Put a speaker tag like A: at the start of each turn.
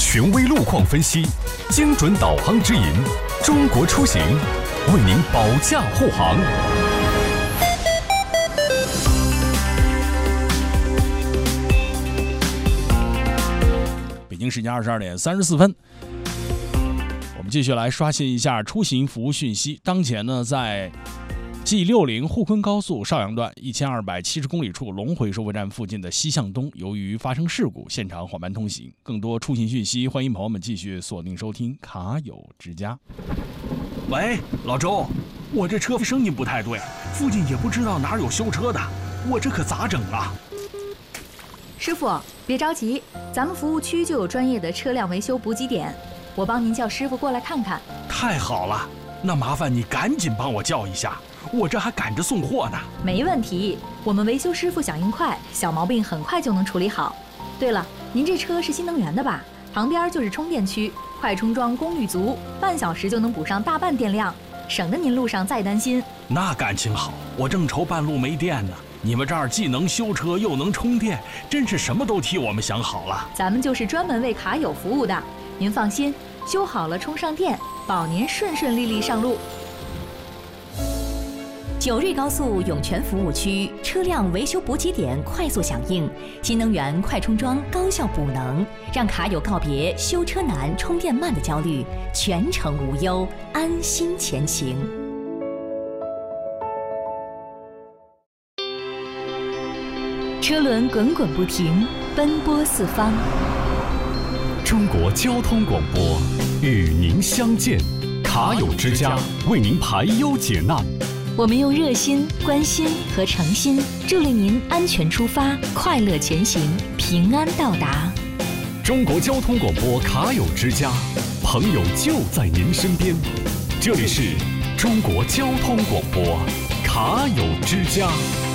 A: 权威路况分析，精准导航指引，中国出行为您保驾护航。
B: 北京时间22点34分，我们继续来刷新一下出行服务讯息。当前呢，在G60沪昆高速邵阳段1270公里处龙回收费站附近的西向东，由于发生事故，现场缓慢通行。更多出行讯息，欢迎朋友们继续锁定收听卡友之家。
C: 喂，老周，我这车声音不太对，附近也不知道哪有修车的，我这可咋整啊？
D: 师傅，别着急，咱们服务区就有专业的车辆维修补给点，我帮您叫师傅过来看看。
C: 太好了，那麻烦你赶紧帮我叫一下，我这还赶着送货呢。
D: 没问题，我们维修师傅响应快，小毛病很快就能处理好。对了，您这车是新能源的吧？旁边就是充电区，快充桩功率足，半小时就能补上大半电量，省得您路上再担心。
C: 那感情好，我正愁半路没电呢。你们这儿既能修车又能充电，真是什么都替我们想好了。
D: 咱们就是专门为卡友服务的，您放心，修好了充上电，保您顺顺利利上路。
E: 九瑞高速涌泉服务区车辆维修补给点快速响应，新能源快充桩高效补能，让卡友告别修车难、充电慢的焦虑，全程无忧，安心前行。车轮滚滚不停，奔波四方。
A: 中国交通广播与您相见，卡友之家为您排忧解难。
E: 我们用热心、关心和诚心，助力您安全出发，快乐前行，平安到达。
A: 中国交通广播卡友之家，朋友就在您身边。这里是中国交通广播卡友之家。